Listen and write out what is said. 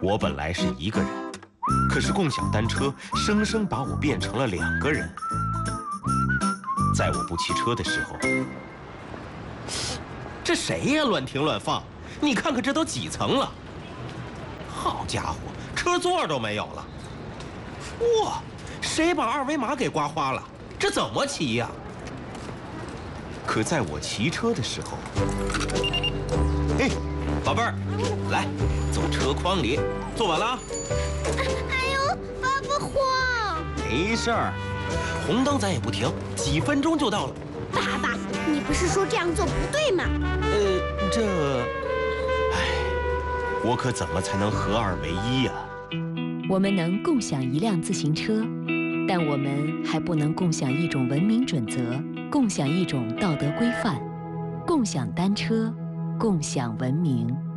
我本来是一个人，可是共享单车生生把我变成了2个人。在我不骑车的时候，这谁呀乱停乱放？你看看这都几层了！好家伙，车座都没有了！哇，谁把2维码给刮花了？这怎么骑呀？可在我骑车的时候，嘿，宝贝儿，来，走车筐里，坐稳了啊！ 哎呦，爸爸慌！ 没事儿，红灯咱也不停，几分钟就到了。 爸爸，你不是说这样做不对吗？ 我可怎么才能合2为1呀？ 我们能共享一辆自行车，但我们还不能共享一种文明准则，共享一种道德规范，共享单车，共享文明。